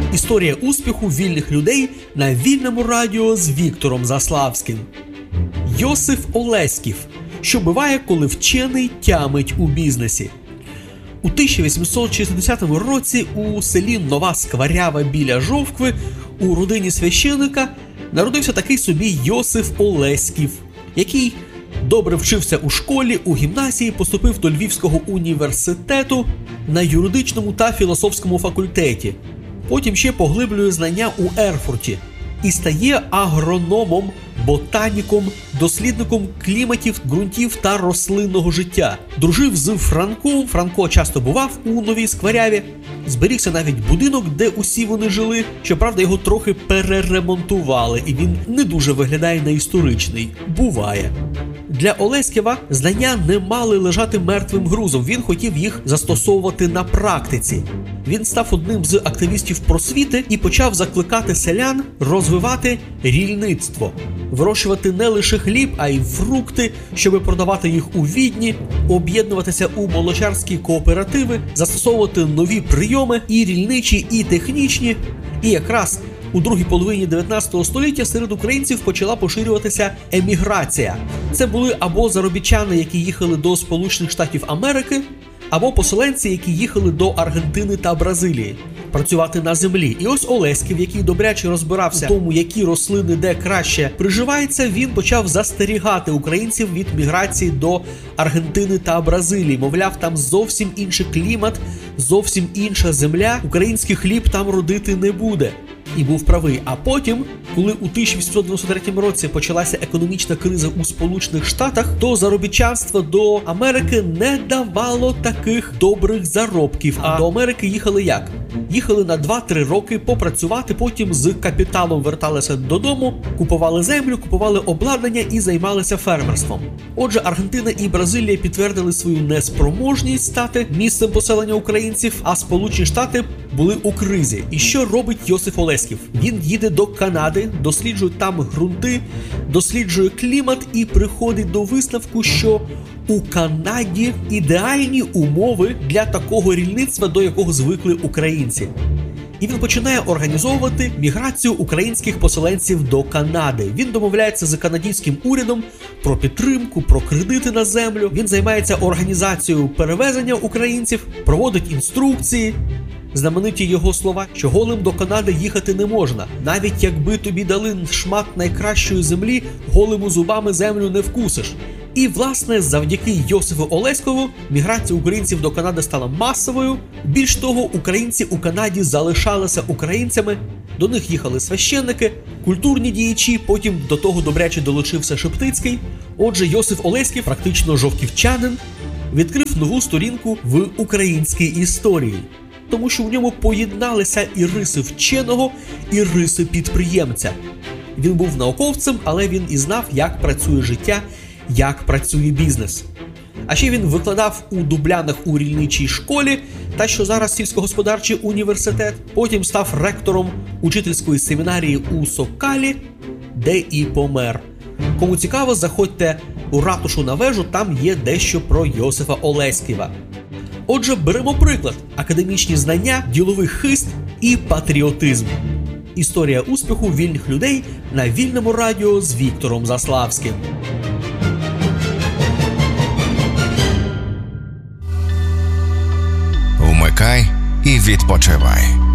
Історія успіху вільних людей на Вільному радіо з Віктором Заславським. Йосиф Олеськів. Що буває, коли вчений тямить у бізнесі. У 1860 році у селі Нова Скварява біля Жовкви у родині священика народився такий собі Йосиф Олеськів, який добре вчився у школі, у гімназії, поступив до Львівського університету на юридичному та філософському факультеті. Потім ще поглиблює знання у Ерфурті і стає агрономом, ботаніком, дослідником кліматів, ґрунтів та рослинного життя. Дружив з Франком, Франко часто бував у Новій Скваряві, зберігся навіть будинок, де усі вони жили. Щоправда, його трохи переремонтували, і він не дуже виглядає на історичний. Буває. Для Олеськіва знання не мали лежати мертвим грузом, він хотів їх застосовувати на практиці. Він став одним з активістів просвіти і почав закликати селян розвивати рільництво. Вирощувати не лише хліб, а й фрукти, щоб продавати їх у Відні, об'єднуватися у молочарські кооперативи, застосовувати нові прийоми і рільничі, і технічні. І якраз у другій половині 19 століття серед українців почала поширюватися еміграція. Це були або заробітчани, які їхали до Сполучених Штатів Америки, або поселенці, які їхали до Аргентини та Бразилії працювати на землі. І ось Олеськів, який добряче розбирався у тому, які рослини де краще приживаються, він почав застерігати українців від міграції до Аргентини та Бразилії. Мовляв, там зовсім інший клімат, зовсім інша земля, український хліб там родити не буде. І був правий. А потім, коли у 1893 році почалася економічна криза у Сполучених Штатах, то заробітчанство до Америки не давало таких добрих заробків. А до Америки їхали як? Їхали на 2-3 роки попрацювати, потім з капіталом верталися додому, купували землю, купували обладнання і займалися фермерством. Отже, Аргентина і Бразилія підтвердили свою неспроможність стати місцем поселення українців, а Сполучені Штати були у кризі. І що робить Йосиф Олеськів? Він їде до Канади, досліджує там ґрунти, досліджує клімат і приходить до висновку, що у Канаді ідеальні умови для такого рільництва, до якого звикли українці. І він починає організовувати міграцію українських поселенців до Канади. Він домовляється з канадським урядом про підтримку, про кредити на землю. Він займається організацією перевезення українців, проводить інструкції. Знамениті його слова, що голим до Канади їхати не можна. Навіть якби тобі дали шмат найкращої землі, голими зубами землю не вкусиш. І, власне, завдяки Йосифу Олеськову міграція українців до Канади стала масовою. Більш того, українці у Канаді залишалися українцями, до них їхали священники, культурні діячі, потім до того добряче долучився Шептицький. Отже, Йосиф Олеськів, практично жовківчанин, відкрив нову сторінку в українській історії. Тому що в ньому поєдналися і риси вченого, і риси підприємця. Він був науковцем, але він і знав, як працює життя, як працює бізнес. А ще він викладав у Дублянах у рільничій школі, та що зараз сільськогосподарчий університет. Потім став ректором учительської семінарії у Сокалі, де і помер. Кому цікаво, заходьте у ратушу на вежу, там є дещо про Йосифа Олеськіва. Отже, беремо приклад – академічні знання, діловий хист і патріотизм. Історія успіху вільних людей на Вільному радіо з Віктором Заславським. Вмикай і відпочивай.